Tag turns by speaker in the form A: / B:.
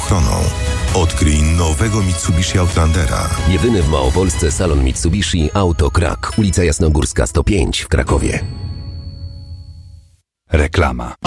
A: ochroną. Odkryj nowego Mitsubishi Outlandera.
B: Jedyny w Małopolsce salon Mitsubishi Auto Krak, ulica Jasnogórska 105 w Krakowie.
C: Reklama.